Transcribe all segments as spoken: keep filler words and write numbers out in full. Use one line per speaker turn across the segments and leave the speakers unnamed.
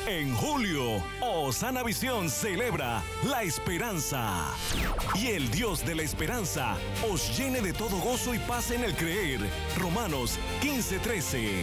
En julio, Osana Visión celebra la esperanza. Y el Dios de la esperanza os llene de todo gozo y paz en el creer. Romanos quince trece.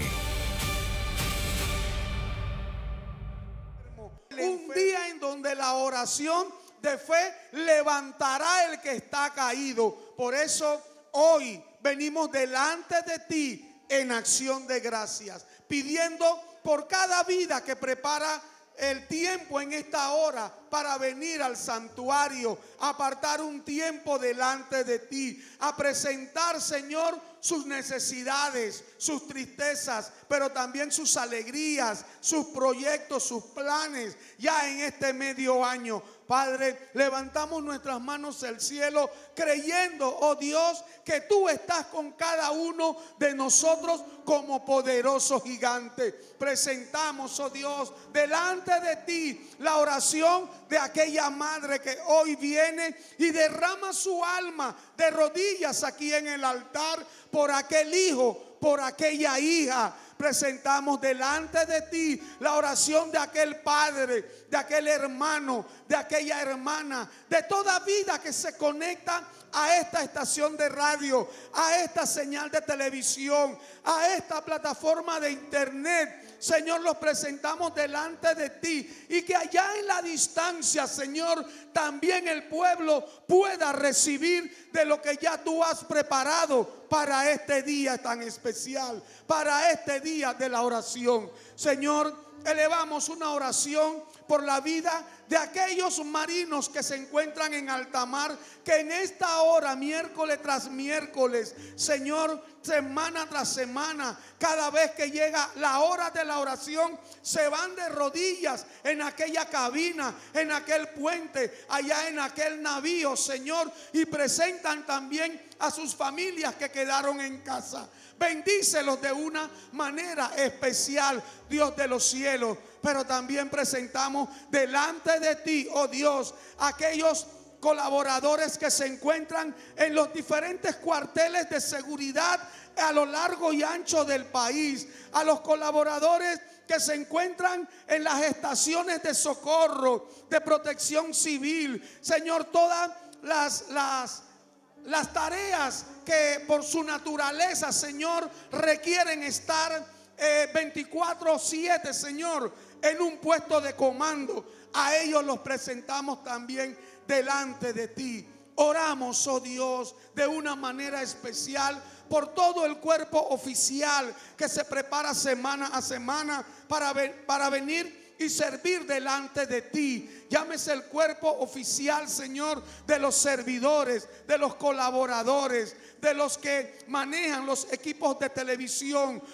Un día en donde la oración de fe levantará el que está caído. Por eso hoy venimos delante de ti en acción de gracias, pidiendo por cada vida que prepara el tiempo en esta hora para venir al santuario, apartar un tiempo delante de ti, a presentar, Señor, sus necesidades, sus tristezas, pero también sus alegrías, sus proyectos, sus planes, ya en este medio año. Padre, levantamos nuestras manos al cielo creyendo, oh Dios, que tú estás con cada uno de nosotros como poderoso gigante. Presentamos, oh Dios, delante de ti la oración de aquella madre que hoy viene y derrama su alma de rodillas aquí en el altar por aquel hijo, por aquella hija. Presentamos delante de ti la oración de aquel padre, de aquel hermano, de aquella hermana, de toda vida que se conecta a esta estación de radio, a esta señal de televisión, a esta plataforma de internet. Señor, los presentamos delante de ti y que allá en la distancia, Señor, también el pueblo pueda recibir de lo que ya tú has preparado para este día tan especial, para este día de la oración. Señor, elevamos una oración por la vida de aquellos marinos que se encuentran en alta mar, que en esta hora, miércoles tras miércoles, Señor, semana tras semana, cada vez que llega la hora de la oración, se van de rodillas en aquella cabina, en aquel puente, allá en aquel navío, Señor, y presentan también a sus familias que quedaron en casa. Bendícelos de una manera especial, Dios de los cielos. Pero también presentamos delante de ti, oh Dios, aquellos colaboradores que se encuentran en los diferentes cuarteles de seguridad a lo largo y ancho del país, a los colaboradores que se encuentran en las estaciones de socorro, de protección civil. Señor, todas las, las, las tareas que por su naturaleza, Señor, requieren estar eh, veinticuatro siete, Señor, en un puesto de comando. A ellos los presentamos también delante de ti. Oramos, oh Dios, de una manera especial por todo el cuerpo oficial que se prepara semana a semana para, ver, para venir y servir delante de ti. Llámese el cuerpo oficial, Señor, de los servidores, de los colaboradores, de los que manejan los equipos de televisión,